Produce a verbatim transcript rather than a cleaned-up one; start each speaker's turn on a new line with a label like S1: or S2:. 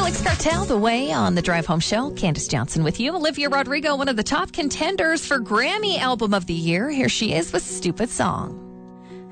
S1: Alex Cartel, The Way on the Drive Home Show. Candace Johnson with you. Olivia Rodrigo, one of the top contenders for Grammy Album of the Year. Here she is with Stupid Song.